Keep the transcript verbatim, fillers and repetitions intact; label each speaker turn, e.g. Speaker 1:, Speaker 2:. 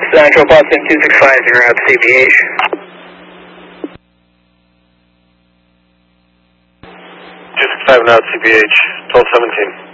Speaker 1: Central Boston two six five, you're out C B H.
Speaker 2: two six five now, C B H, twelve seventeen.